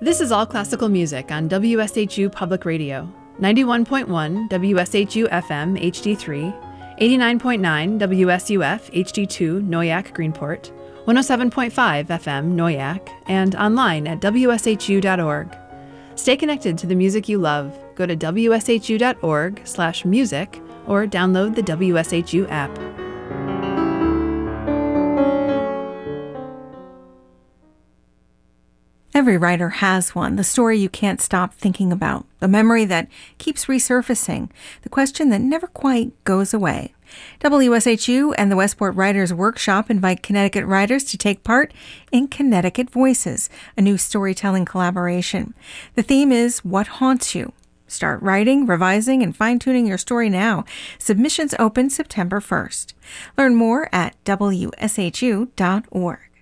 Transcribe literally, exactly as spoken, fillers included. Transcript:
This is All Classical Music on W S H U Public Radio, ninety-one point one W S H U F M H D three, eighty-nine point nine W S U F H D two Noyak Greenport, one oh seven point five F M Noyak, and online at W S H U dot org. Stay connected to the music you love. Go to W S H U dot org slash music or download the W S H U app. Every writer has one, the story you can't stop thinking about, the memory that keeps resurfacing, the question that never quite goes away. W S H U and the Westport Writers Workshop invite Connecticut writers to take part in Connecticut Voices, a new storytelling collaboration. The theme is What Haunts You? Start writing, revising, and fine-tuning your story now. Submissions open September first. Learn more at W S H U dot org.